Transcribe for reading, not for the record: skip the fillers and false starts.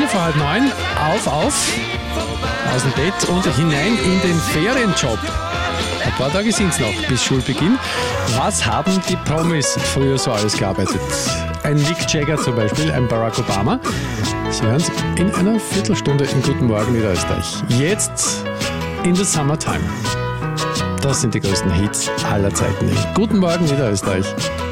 vor halb 9, auf, aus dem Bett und hinein in den Ferienjob. Ein paar Tage sind es noch bis Schulbeginn. Was haben die Promis früher so alles gearbeitet? Ein Mick Jagger zum Beispiel, ein Barack Obama. Sie hören es in einer Viertelstunde in Guten Morgen Niederösterreich. Jetzt in the Summertime. Das sind die größten Hits aller Zeiten. Guten Morgen Niederösterreich.